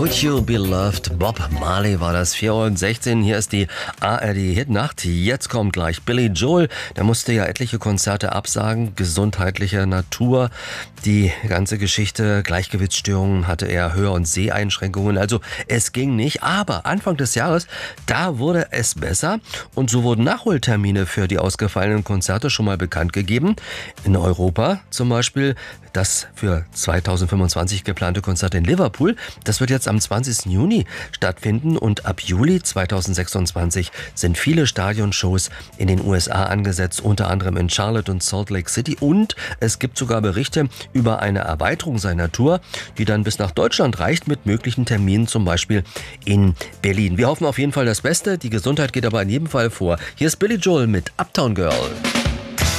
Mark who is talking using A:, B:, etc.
A: Could You Be Loved? Bob Marley war das, 4:16 Uhr. Hier ist die ARD-Hitnacht. Jetzt kommt gleich Billy Joel. Der musste ja etliche Konzerte absagen, gesundheitlicher Natur. Die ganze Geschichte, Gleichgewichtsstörungen hatte er, Hör- und Seheinschränkungen. Also es ging nicht. Aber Anfang des Jahres, da wurde es besser. Und so wurden Nachholtermine für die ausgefallenen Konzerte schon mal bekannt gegeben. In Europa zum Beispiel das für 2025 geplante Konzert in Liverpool. Das wird jetzt am 20. Juni stattfinden und ab Juli 2026 sind viele Stadionshows in den USA angesetzt, unter anderem in Charlotte und Salt Lake City. Und es gibt sogar Berichte über eine Erweiterung seiner Tour, die dann bis nach Deutschland reicht mit möglichen Terminen, zum Beispiel in Berlin. Wir hoffen auf jeden Fall das Beste. Die Gesundheit geht aber in jedem Fall vor. Hier ist Billy Joel mit Uptown Girl.